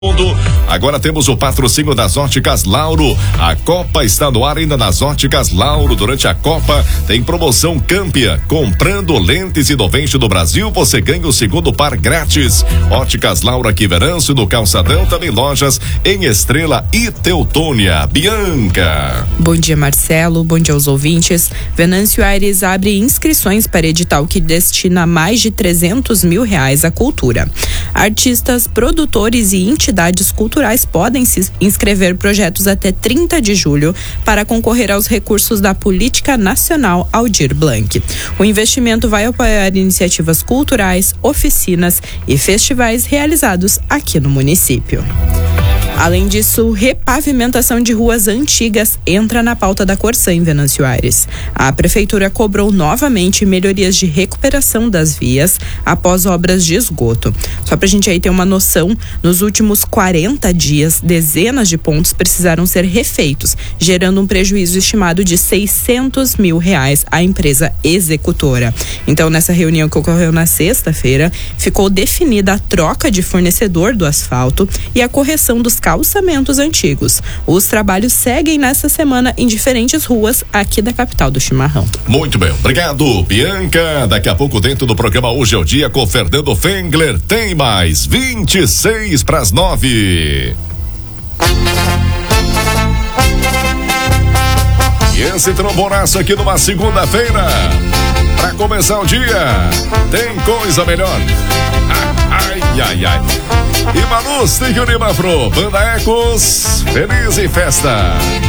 Agora temos o patrocínio das Óticas Lauro. A Copa está no ar ainda nas Óticas Lauro. Durante a Copa tem promoção Campia. Comprando lentes e Novente do Brasil, você ganha o segundo par grátis. Óticas Lauro aqui Veranço, no Calçadão, também lojas em Estrela e Teutônia. Bianca. Bom dia, Marcelo. Bom dia aos ouvintes. Venâncio Aires abre inscrições para edital que destina mais de R$300 mil à cultura. Artistas, produtores e entidades culturais podem se inscrever projetos até 30 de julho para concorrer aos recursos da Política Nacional Aldir Blanc. O investimento vai apoiar iniciativas culturais, oficinas e festivais realizados aqui no município. Além disso, repavimentação de ruas antigas entra na pauta da Corsã em Venâncio Aires. A prefeitura cobrou novamente melhorias de recuperação das vias após obras de esgoto. Só pra gente aí ter uma noção, nos últimos 40 dias, dezenas de pontos precisaram ser refeitos, gerando um prejuízo estimado de R$600 mil à empresa executora. Então, nessa reunião que ocorreu na sexta-feira, ficou definida a troca de fornecedor do asfalto e a correção dos calçamentos antigos. Os trabalhos seguem nessa semana em diferentes ruas aqui da capital do chimarrão. Muito bem, obrigado, Bianca. Daqui a pouco, dentro do programa Hoje é o Dia com Fernando Fengler, tem mais 26 para as 9. E esse trombonaço aqui numa segunda-feira, para começar o dia, tem coisa melhor. Ai, ai, ai. E Manu, Stig Unimafro, Banda Ecos, feliz em festa.